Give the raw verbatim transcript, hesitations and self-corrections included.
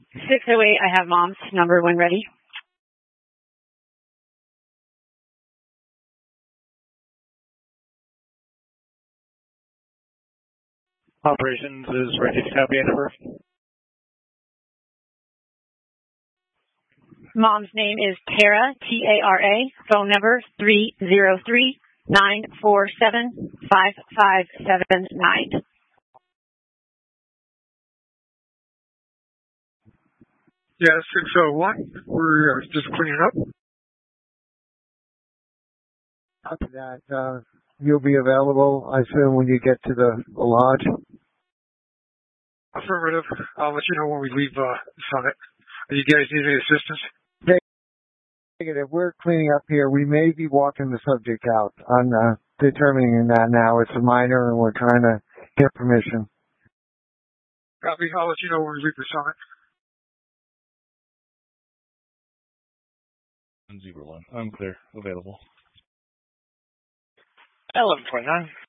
six oh eight, I have Mom's number when ready. Operations is ready to copy a number. Mom's name is Tara, T A R A. Phone number three zero three, nine four seven, five five seven nine. Yeah, six oh one. We're uh, just cleaning up. After that, uh, you'll be available, I assume, when you get to the, the lodge? Affirmative. I'll let you know when we leave uh, the summit. Do you guys need any assistance? If we're cleaning up here, we may be walking the subject out on uh, determining that now. It's a minor and we're trying to get permission. Copy. I'll let you know when we leave the summit. Zero one. I'm clear. Available. eleven twenty-nine.